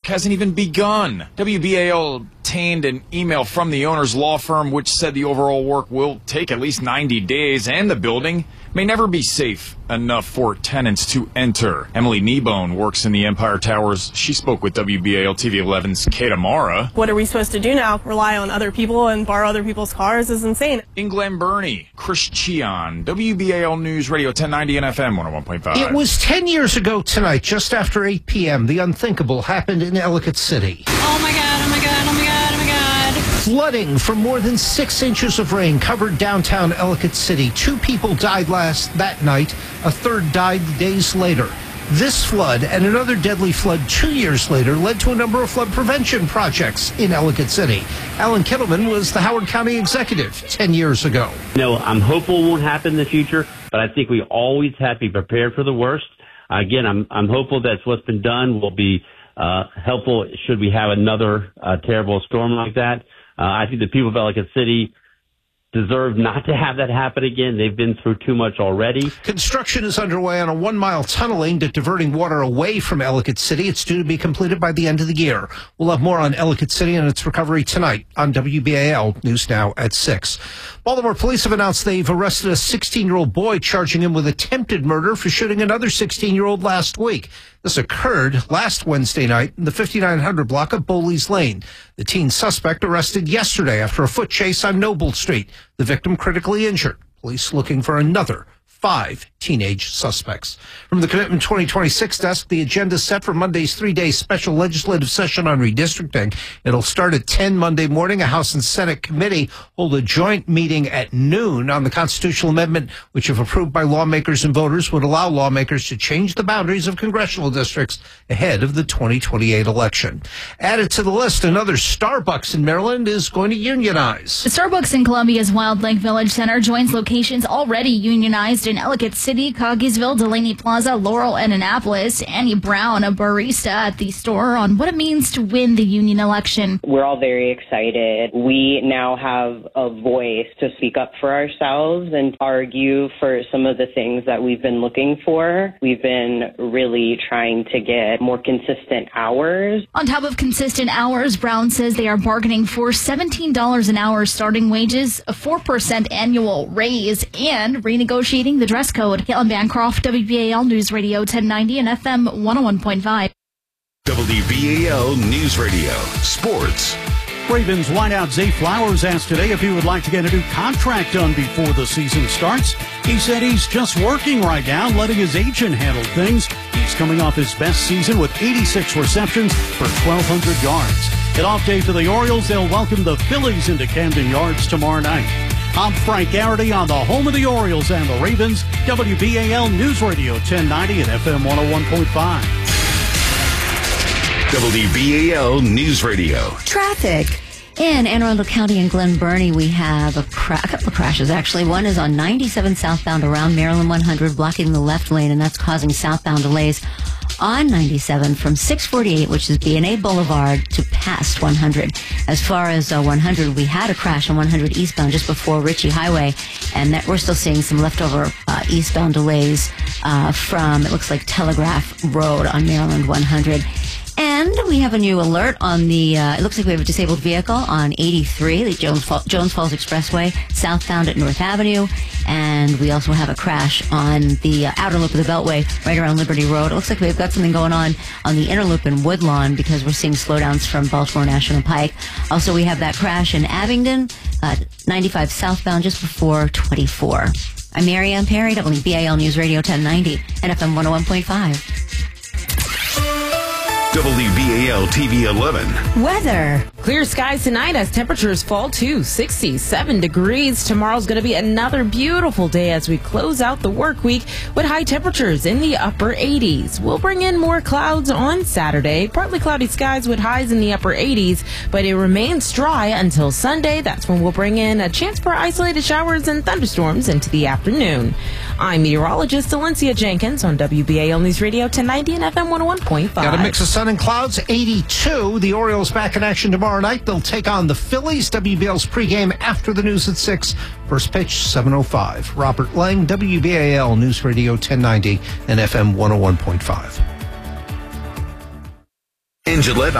hasn't even begun. WBAL obtained an email from the owner's law firm which said the overall work will take at least 90 days and the building may never be safe enough for tenants to enter. Emily Kneebone works in the Empire Towers. She spoke with WBAL TV 11's Kate Amara. What are we supposed to do now? Rely on other people and borrow other people's cars is insane. In Glen Burnie, Chris Cheon, WBAL News Radio 1090 and FM 101.5. It was 10 years ago tonight, just after 8 p.m., the unthinkable happened in Ellicott City. Oh my God, oh my God, oh my God, oh my God. Flooding from more than 6 inches of rain covered downtown Ellicott City. 2 people died that night. A third died days later. This flood and another deadly flood 2 years later led to a number of flood prevention projects in Ellicott City. Alan Kittleman was the Howard County executive 10 years ago. I'm hopeful it won't happen in the future, but I think we always have to be prepared for the worst. Again, I'm hopeful that what's been done will be helpful should we have another terrible storm like that. I think the people of Ellicott City deserve not to have that happen again. They've been through too much already. Construction is underway on a 1-mile tunnel aimed at diverting water away from Ellicott City. It's due to be completed by the end of the year. We'll have more on Ellicott City and its recovery tonight on WBAL News Now at 6. Baltimore police have announced they've arrested a 16-year-old boy, charging him with attempted murder for shooting another 16-year-old last week. This occurred last Wednesday night in the 5900 block of Bowleys Lane. The teen suspect arrested yesterday after a foot chase on Noble Street. The victim critically injured. Police looking for another 5 teenage suspects. From the Commitment 2026 desk, the agenda set for Monday's 3-day special legislative session on redistricting. It'll start at 10 Monday morning. A House and Senate committee hold a joint meeting at noon on the constitutional amendment, which, if approved by lawmakers and voters, would allow lawmakers to change the boundaries of congressional districts ahead of the 2028 election. Added to the list, another Starbucks in Maryland is going to unionize. The Starbucks in Columbia's Wild Lake Village Center joins locations already unionized in Ellicott City, Coggiesville, Delaney Plaza, Laurel, and Annapolis. Annie Brown, a barista at the store, on what it means to win the union election. We're all very excited. We now have a voice to speak up for ourselves and argue for some of the things that we've been looking for. We've been really trying to get more consistent hours. On top of consistent hours, Brown says they are bargaining for $17 an hour starting wages, a 4% annual raise, and renegotiating the dress code. Caitlin Bancroft, WBAL News Radio 1090 and FM 101.5. WBAL News Radio Sports. Ravens wideout Zay Flowers asked today if he would like to get a new contract done before the season starts. He said he's just working right now, letting his agent handle things. He's coming off his best season with 86 receptions for 1,200 yards. At off day for the Orioles, they'll welcome the Phillies into Camden Yards tomorrow night. I'm Frank Garrity on the home of the Orioles and the Ravens, WBAL News Radio 1090 and FM 101.5. WBAL News Radio. Traffic. In Anne Arundel County and Glen Burnie, we have a couple of crashes, actually. One is on 97 southbound around Maryland 100, blocking the left lane, and that's causing southbound delays on 97 from 648, which is B&A Boulevard, to past 100. As far as 100, we had a crash on 100 eastbound just before Ritchie Highway, and that we're still seeing some leftover eastbound delays from, it looks like, Telegraph Road on Maryland 100. And we have a new alert on the, it looks like we have a disabled vehicle on 83, the Jones Falls Expressway, southbound at North Avenue. And we also have a crash on the outer loop of the Beltway right around Liberty Road. It looks like we've got something going on the inner loop in Woodlawn because we're seeing slowdowns from Baltimore National Pike. Also, we have that crash in Abingdon, 95 southbound just before 24. I'm Mary Ann Perry, WBAL News Radio 1090 and FM 101.5. WBAL TV 11. Weather. Clear skies tonight as temperatures fall to 67 degrees. Tomorrow's going to be another beautiful day as we close out the work week with high temperatures in the upper 80s. We'll bring in more clouds on Saturday. Partly cloudy skies with highs in the upper 80s, but it remains dry until Sunday. That's when we'll bring in a chance for isolated showers and thunderstorms into the afternoon. I'm meteorologist Alencia Jenkins on WBAL News Radio 1090 and FM 101.5. Got a mix of sun and clouds, 82. The Orioles back in action tomorrow night. They'll take on the Phillies. WBAL's pregame after the news at 6. First pitch, 7:05. Robert Lang, WBAL News Radio 1090 and FM 101.5. In Gillette